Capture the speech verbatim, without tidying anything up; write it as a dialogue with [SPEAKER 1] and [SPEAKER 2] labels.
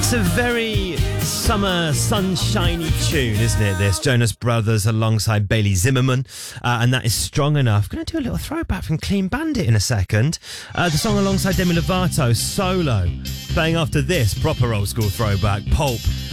[SPEAKER 1] It's a very summer, sunshiny tune, isn't it, this? Jonas Brothers alongside Bailey Zimmerman, uh, and that is Strong Enough. Going to do a little throwback from Clean Bandit in a second. Uh, the song alongside Demi Lovato, Solo. Playing after this, proper old school throwback, Pulp